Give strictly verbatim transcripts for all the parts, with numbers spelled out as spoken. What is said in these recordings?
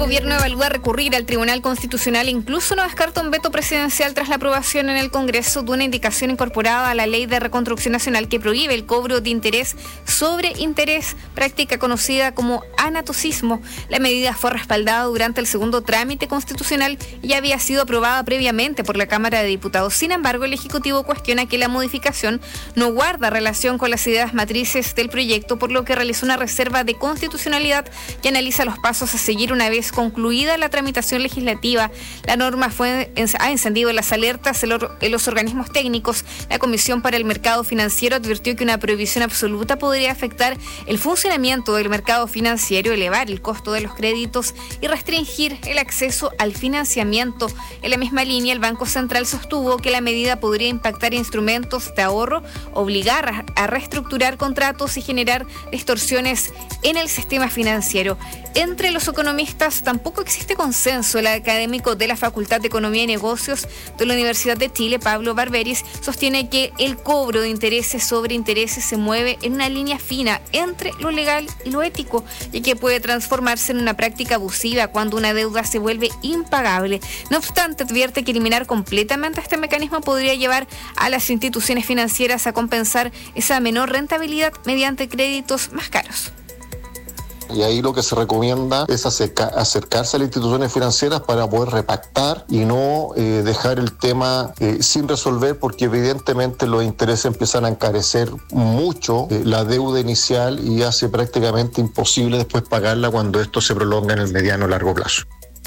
El gobierno evalúa recurrir al Tribunal Constitucional e incluso no descarta un veto presidencial tras la aprobación en el Congreso de una indicación incorporada a la Ley de Reconstrucción Nacional que prohíbe el cobro de interés sobre interés, práctica conocida como anatocismo. La medida fue respaldada durante el segundo trámite constitucional y había sido aprobada previamente por la Cámara de Diputados. Sin embargo, el Ejecutivo cuestiona que la modificación no guarda relación con las ideas matrices del proyecto, por lo que realizó una reserva de constitucionalidad que analiza los pasos a seguir una vez concluida la tramitación legislativa. La norma fue, ha encendido las alertas en los organismos técnicos. La Comisión para el Mercado Financiero advirtió que una prohibición absoluta podría afectar el funcionamiento del mercado financiero, elevar el costo de los créditos y restringir el acceso al financiamiento. En la misma línea, el Banco Central sostuvo que la medida podría impactar instrumentos de ahorro, obligar a reestructurar contratos y generar distorsiones en el sistema financiero. Entre los economistas tampoco existe consenso. El académico de la Facultad de Economía y Negocios de la Universidad de Chile, Pablo Barberis, sostiene que el cobro de intereses sobre intereses se mueve en una línea fina entre lo legal y lo ético, y que puede transformarse en una práctica abusiva cuando una deuda se vuelve impagable. No obstante, advierte que eliminar completamente este mecanismo podría llevar a las instituciones financieras a compensar esa menor rentabilidad mediante créditos más caros. Y ahí lo que se recomienda es acerca, acercarse a las instituciones financieras para poder repactar y no eh, dejar el tema eh, sin resolver, porque evidentemente los intereses empiezan a encarecer mucho eh, la deuda inicial y hace prácticamente imposible después pagarla cuando esto se prolonga en el mediano o largo plazo.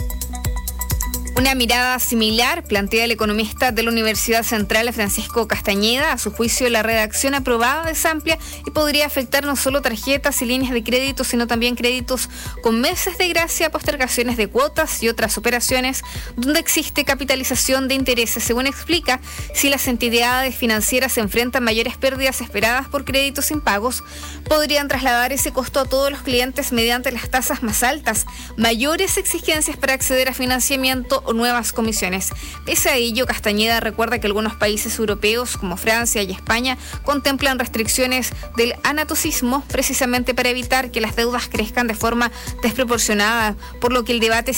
Una mirada similar plantea el economista de la Universidad Central, Francisco Castañeda. A su juicio, la redacción aprobada es amplia y podría afectar no solo tarjetas y líneas de crédito, sino también créditos con meses de gracia, postergaciones de cuotas y otras operaciones donde existe capitalización de intereses. Según explica, si las entidades financieras se enfrentan mayores pérdidas esperadas por créditos impagos, podrían trasladar ese costo a todos los clientes mediante las tasas más altas, mayores exigencias para acceder a financiamiento o nuevas comisiones. Pese a ello, Castañeda recuerda que algunos países europeos como Francia y España contemplan restricciones del anatocismo precisamente para evitar que las deudas crezcan de forma desproporcionada, por lo que el debate